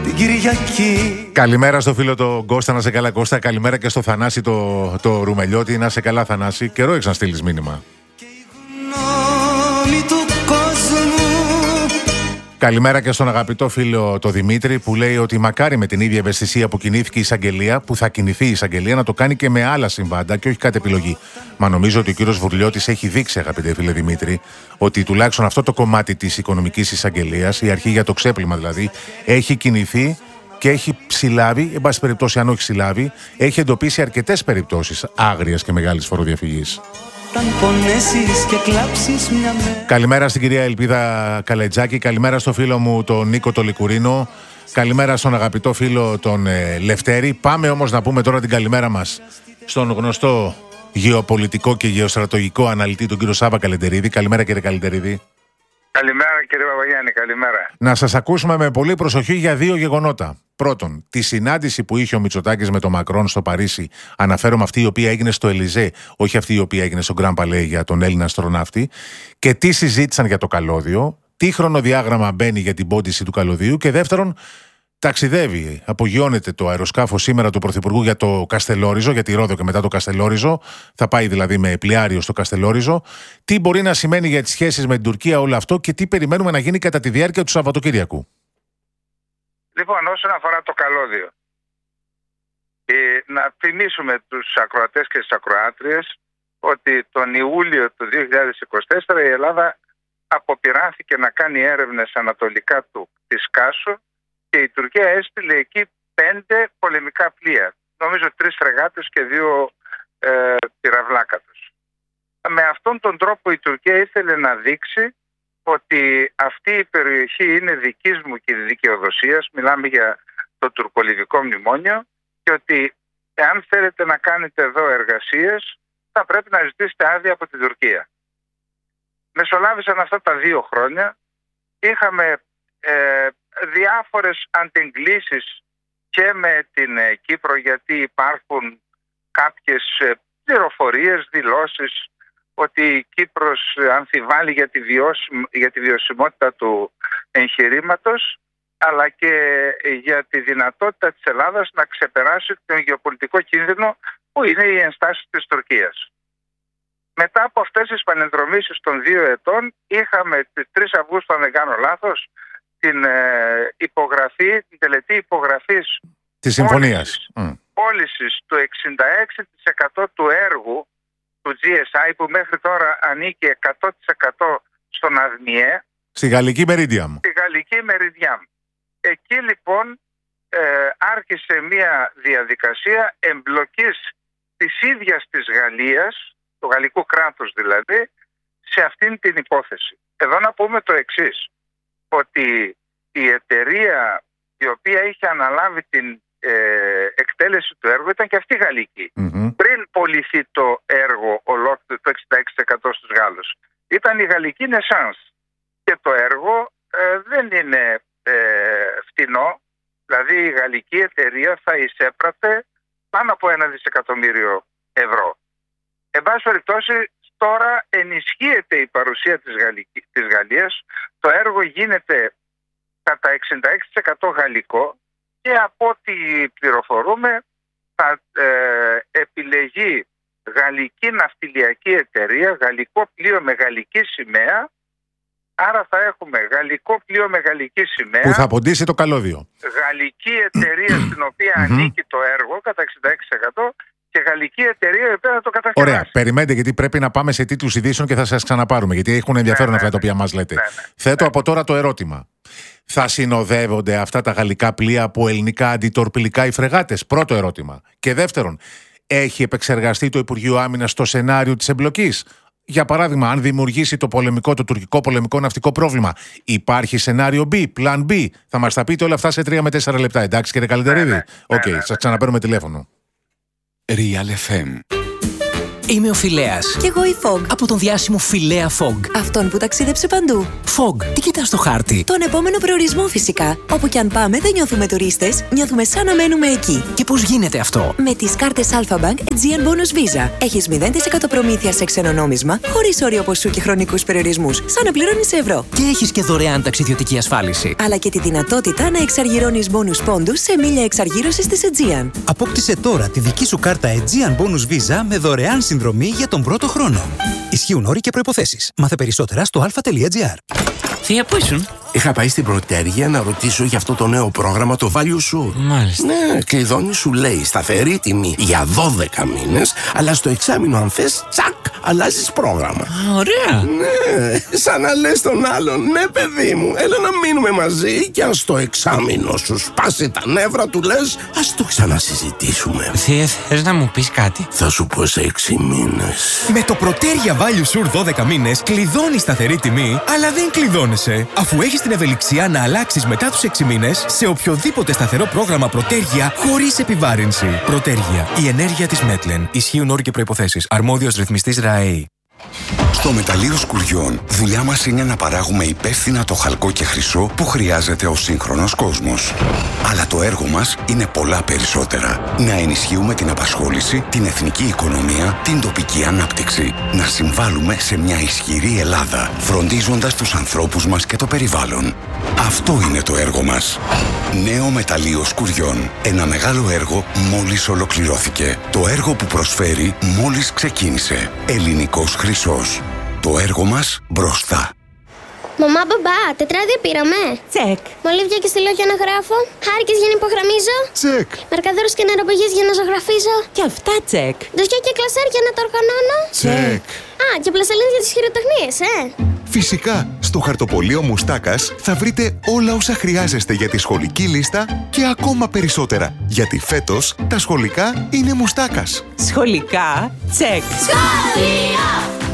την Κυριακή. Καλημέρα στο φίλο τον Κώστα, να σε καλά Κώστα. Καλημέρα και στο Θανάση το Ρουμελιώτη, να σε καλά Θανάση. Καιρό έχεις να στείλεις μήνυμα. Καλημέρα και στον αγαπητό φίλο το Δημήτρη που λέει ότι μακάρι με την ίδια ευαισθησία που κινήθηκε η εισαγγελία, που θα κινηθεί η εισαγγελία, να το κάνει και με άλλα συμβάντα και όχι κάτι επιλογή. Μα νομίζω ότι ο κύριος Βουρλιώτης έχει δείξει, αγαπητέ φίλε Δημήτρη, ότι τουλάχιστον αυτό το κομμάτι της οικονομικής εισαγγελίας, η αρχή για το ξέπλυμα δηλαδή, έχει κινηθεί και έχει συλλάβει, εν πάση περιπτώσει, αν όχι συλλάβει, έχει εντοπίσει αρκετές περιπτώσεις άγριας και μεγάλης φοροδιαφυγής. Καλημέρα στην κυρία Ελπίδα Καλετζάκη, καλημέρα στο φίλο μου τον Νίκο το Λικουρίνο, καλημέρα στον αγαπητό φίλο τον Λευτέρη. Πάμε όμως να πούμε τώρα την καλημέρα μας στον γνωστό γεωπολιτικό και γεωστρατογικό αναλυτή τον κύριο Σάβα Καλεντερίδη. Καλημέρα κύριε Καλεντερίδη. Καλημέρα κύριε Παπαγιάννη, καλημέρα. Να σας ακούσουμε με πολύ προσοχή για δύο γεγονότα. Πρώτον, τη συνάντηση που είχε ο Μητσοτάκης με τον Μακρόν στο Παρίσι, αναφέρομαι αυτή η οποία έγινε στο Ελιζέ, όχι αυτή η οποία έγινε στο Γκραν Παλέ για τον Έλληνα αστροναύτη, και τι συζήτησαν για το καλώδιο, τι χρονοδιάγραμμα μπαίνει για την πόντιση του καλωδίου, και δεύτερον, ταξιδεύει, απογειώνεται το αεροσκάφο σήμερα του Πρωθυπουργού για το Καστελόριζο, για τη Ρόδο και μετά το Καστελόριζο. Θα πάει δηλαδή με πλοιάριο στο Καστελόριζο. Τι μπορεί να σημαίνει για τις σχέσεις με την Τουρκία όλο αυτό και τι περιμένουμε να γίνει κατά τη διάρκεια του Σαββατοκύριακου. Λοιπόν, όσον αφορά το καλώδιο, να θυμίσουμε τους ακροατές και τις ακροάτριες ότι τον Ιούλιο του 2024 η Ελλάδα αποπειράθηκε να κάνει έρευνες ανατολικά της Κάσου και η Τουρκία έστειλε εκεί 5 πολεμικά πλοία. Νομίζω 3 φρεγάτες και 2 πυραυλάκατος. Με αυτόν τον τρόπο η Τουρκία ήθελε να δείξει ότι αυτή η περιοχή είναι δικής μου και δικαιοδοσίας, μιλάμε για το τουρκολιβικό μνημόνιο, και ότι εάν θέλετε να κάνετε εδώ εργασίες θα πρέπει να ζητήσετε άδεια από την Τουρκία. Μεσολάβησαν αυτά τα 2 χρόνια, είχαμε διάφορες αντεγκλήσεις και με την Κύπρο, γιατί υπάρχουν κάποιες πληροφορίες, δηλώσεις ότι η Κύπρος αμφιβάλλει για τη βιωσιμότητα του εγχειρήματος, αλλά και για τη δυνατότητα της Ελλάδας να ξεπεράσει τον γεωπολιτικό κίνδυνο που είναι οι ενστάσεις της Τουρκίας. Μετά από αυτές τις πανενδρομήσεις των 2 ετών είχαμε τις 3 Αυγούστου, αν δεν κάνω λάθος, την τελετή υπογραφής της συμφωνίας πώλησης του 66% του έργου του GSI, που μέχρι τώρα ανήκει 100% στον ΑΔΜΙΕ, στη Γαλλική Meridiam. Εκεί λοιπόν άρχισε μια διαδικασία εμπλοκής της ίδιας της Γαλλίας, του γαλλικού κράτους δηλαδή, σε αυτήν την υπόθεση. Εδώ να πούμε το εξής, ότι η εταιρεία η οποία είχε αναλάβει την εκτέλεση του έργου ήταν και αυτή γαλλική. Πριν πωληθεί το έργο ολόκληρο, το 66% στους Γάλλους, ήταν η γαλλική Naissance, και το έργο δεν είναι φτηνό, δηλαδή η γαλλική εταιρεία θα εισέπρατε πάνω από 1 δισεκατομμύριο ευρώ. Εν πάση περιπτώσει, τώρα ενισχύεται η παρουσία της Γαλλίας, το έργο γίνεται κατά 66% γαλλικό, και από ό,τι πληροφορούμε θα επιλεγεί γαλλική ναυτιλιακή εταιρεία, γαλλικό πλοίο με γαλλική σημαία. Άρα θα έχουμε γαλλικό πλοίο με γαλλική σημαία που θα ποντίσει το καλώδιο, γαλλική εταιρεία στην οποία ανήκει το έργο κατά 66% και γαλλική εταιρεία η οποία θα το κατασκευάσει. Ωραία, περιμένετε, γιατί πρέπει να πάμε σε τίτλους ειδήσεων και θα σας ξαναπάρουμε, γιατί έχουν ενδιαφέρον αυτά τα οποία μας λέτε. Θέτω από τώρα το ερώτημα. Θα συνοδεύονται αυτά τα γαλλικά πλοία από ελληνικά αντιτορπιλικά οι φρεγάτες? Πρώτο ερώτημα. Και δεύτερον, έχει επεξεργαστεί το Υπουργείο Άμυνας το σενάριο της εμπλοκής? Για παράδειγμα, αν δημιουργήσει το τουρκικό πολεμικό ναυτικό πρόβλημα, υπάρχει σενάριο B, plan B? Θα μας τα πείτε όλα αυτά σε 3 με 4 λεπτά, εντάξει κύριε Καλεντερίδη? Οκ, σας ξαναπαίρνουμε τηλέφωνο. Real FM Είμαι ο Φιλέας. Κι εγώ η Fog. Από τον διάσημο Φιλέα Fog. Αυτόν που ταξίδεψε παντού. Fog, τι κοιτάς στο χάρτη? Τον επόμενο προορισμό φυσικά. Όπου κι αν πάμε δεν νιώθουμε τουρίστες, νιώθουμε σαν να μένουμε εκεί. Και πώς γίνεται αυτό? Με τις κάρτες Alpha-Bank Aegean Bonus Visa. Έχεις 0% προμήθεια σε ξένο νόμισμα, χωρίς όριο ποσού και χρονικούς περιορισμούς, σαν να πληρώνεις σε ευρώ. Και έχεις και δωρεάν ταξιδιωτική ασφάλιση. Αλλά και τη δυνατότητα να εξαργυρώνεις bonus πόντους σε μίλια εξαργύρωσης της Aegean. Απόκτησε τώρα τη δική σου κάρτα Aegean Bonus Visa με δωρεάν συνδρομή για τον πρώτο χρόνο. Ισχύουν όροι και προϋποθέσεις. Μάθε περισσότερα στο alpha.gr. Θεία, πού ήσουν? Είχα πάει στην Πρωτέργεια να ρωτήσω για αυτό το νέο πρόγραμμα, το Value Sur. Μάλιστα. Ναι, κλειδώνει, σου λέει σταθερή τιμή για 12 μήνες, αλλά στο εξάμηνο αν θες, τσακ, αλλάζεις πρόγραμμα. Ωραία. Ναι, σαν να λες τον άλλον, ναι παιδί μου, έλα να μείνουμε μαζί και αν στο εξάμηνο σου σπάσει τα νεύρα του λες, ας το ξανασυζητήσουμε. Θεία, θες να μου πεις κάτι? Θα σου πω σε 6 μήνες. Με το Πρωτέργεια Value Sur 12 μήνες κλειδώνεις σταθερή τιμή, αλλά δεν κλειδώνεσαι, αφού έχεις την ευελιξία να αλλάξεις μετά τους 6 μήνες σε οποιοδήποτε σταθερό πρόγραμμα Πρωτέργεια χωρίς επιβάρυνση. Πρωτέργεια. Η ενέργεια της Μέτλεν. Ισχύουν όροι και προϋποθέσεις. Αρμόδιος ρυθμιστής ΡΑΕΗ. Στο Μεταλλείο Σκουριών, δουλειά μας είναι να παράγουμε υπεύθυνα το χαλκό και χρυσό που χρειάζεται ο σύγχρονος κόσμος. Αλλά το έργο μας είναι πολλά περισσότερα. Να ενισχύουμε την απασχόληση, την εθνική οικονομία, την τοπική ανάπτυξη. Να συμβάλλουμε σε μια ισχυρή Ελλάδα, φροντίζοντας τους ανθρώπους μας και το περιβάλλον. Αυτό είναι το έργο μας. Νέο Μεταλλείο Σκουριών. Ένα μεγάλο έργο μόλις ολοκληρώθηκε. Το έργο που προσφέρει μόλις ξεκίνησε. Ελληνικός χρυσός. Το έργο μας μπροστά. Μαμά, μπαμπά, τετράδια πήραμε. Τσεκ. Μολύβια και στυλόγια να γράφω. Χάρηκες για να υπογραμμίζω. Τσεκ. Μαρκαδόρους και νεροπηγές για να ζωγραφίζω. Και αυτά τσεκ. Ντοσιά και κλασέρ για να τα οργανώνω. Τσεκ. Α, και πλαστελίνες για τις χειροτεχνίες, Φυσικά, στο χαρτοπολείο Μουστάκας θα βρείτε όλα όσα χρειάζεστε για τη σχολική λίστα και ακόμα περισσότερα. Γιατί φέτος τα σχολικά είναι Μουστάκας. Σχολικά τσεκ. Σχολείο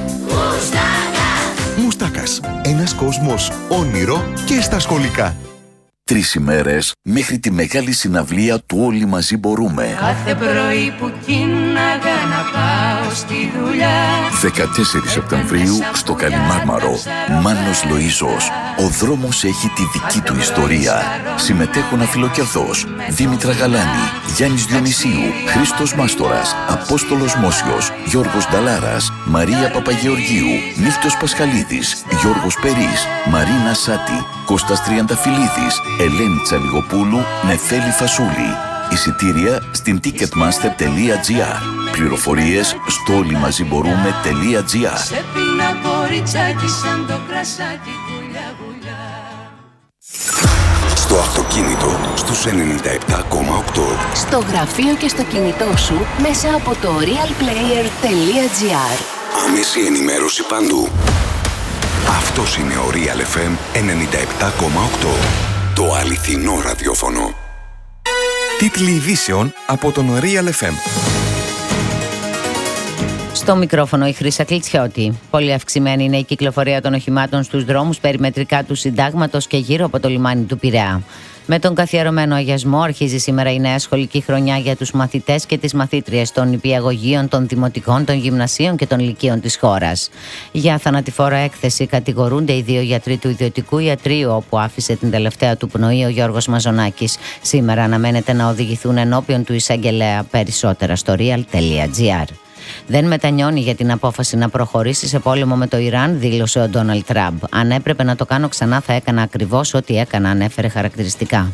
Μουστάκας. Ένας κόσμος όνειρο και στα σχολικά. 3 ημέρες μέχρι τη μεγάλη συναυλία του Όλοι Μαζί Μπορούμε. Κάθε πρωί που κίναγα να πάω στη δουλειά. 14 Σεπτεμβρίου στο Καλιμάρμαρο. Μάνος Λοΐζος. Ο δρόμος έχει τη δική του ιστορία. Συμμετέχουν Αφιλοκερδός, Δήμητρα Γαλάνη, Γιάννης Διονυσίου, Χρήστος Μάστορας, Απόστολος Μόσιος, Γιώργος Νταλάρας, Μαρία Παπαγεωργίου, Νύχτος Πασχαλίδης, Γιώργος Περής, Μαρίνα Σάτη, Κώστας Τριανταφυλλίδης, Ελένη Τσαλιγοπούλου, Νεφέλη Φασούλη. Εισιτήρια στην ticketmaster.gr. Πληροφορίες στο όλοιμαζιμπορούμε.gr. Σε πίνα κοριτσάκι σαν το κρασάκι βουλιά βουλιά. Στο αυτοκίνητο στους 97,8. Στο γραφείο και στο κινητό σου μέσα από το realplayer.gr. Άμεση ενημέρωση παντού. Αυτός είναι ο Real FM 97,8. Το αληθινό ραδιόφωνο. Τίτλοι ειδήσεων από τον Real FM. Στο μικρόφωνο η Χρύσα Κλιτσιώτη. Πολύ αυξημένη είναι η κυκλοφορία των οχημάτων στους δρόμους περιμετρικά του Συντάγματος και γύρω από το λιμάνι του Πειραιά. Με τον καθιερωμένο αγιασμό αρχίζει σήμερα η νέα σχολική χρονιά για τους μαθητές και τις μαθήτριες των νηπιαγωγείων, των δημοτικών, των γυμνασίων και των λυκείων της χώρας. Για θανατηφόρα έκθεση κατηγορούνται οι 2 γιατροί του ιδιωτικού ιατρείου, όπου άφησε την τελευταία του πνοή ο Γιώργος Μαζονάκης. Σήμερα αναμένεται να οδηγηθούν ενώπιον του εισαγγελέα. Περισσότερα στο real.gr. Δεν μετανιώνει για την απόφαση να προχωρήσει σε πόλεμο με το Ιράν, δήλωσε ο Ντόναλντ Τραμπ. Αν έπρεπε να το κάνω ξανά, θα έκανα ακριβώς ό,τι έκανα, ανέφερε χαρακτηριστικά.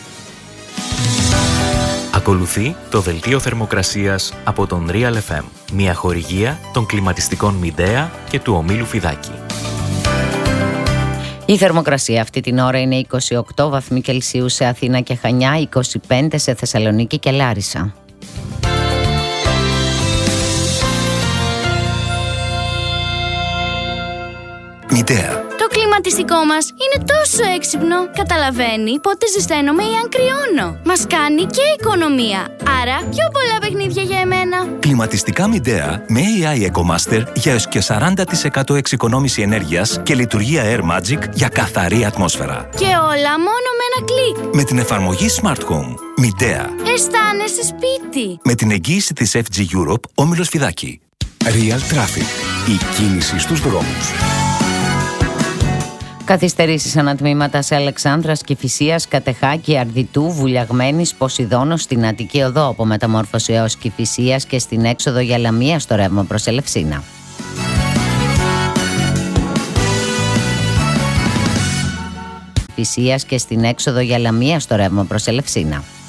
Ακολουθεί το δελτίο θερμοκρασίας από τον Real FM. Μια χορηγία των κλιματιστικών Midea και του ομίλου Φιδάκη. Η θερμοκρασία αυτή την ώρα είναι 28 βαθμοί Κελσίου σε Αθήνα και Χανιά, 25 σε Θεσσαλονίκη και Λάρισα. Midea. Το κλιματιστικό μας είναι τόσο έξυπνο. Καταλαβαίνει πότε ζεσταίνομαι ή αν κρυώνω. Μας κάνει και οικονομία. Άρα πιο πολλά παιχνίδια για εμένα. Κλιματιστικά Midea με AI EcoMaster για έως και 40% εξοικονόμηση ενέργειας και λειτουργία Air Magic για καθαρή ατμόσφαιρα. Και όλα μόνο με ένα κλικ. Με την εφαρμογή Smart Home. Midea. Αισθάνεσαι σπίτι. Με την εγγύηση της FG Europe, όμιλος Φιδάκη. Real Traffic. Η κίνηση στους δρόμους. Καθυστερήσεις ανατμήματα σε Αλεξάνδρας, Κηφισίας, Κατεχάκη, Αρδιτού, Βουλιαγμένης, Ποσειδώνος στην Αττική Οδό από Μεταμόρφωση έως Κηφισίας και στην έξοδο για Λαμία στο ρεύμα προς Ελευσίνα. Κηφισίας και στην έξοδο για Λαμία στο ρεύμα προς Ελευσίνα.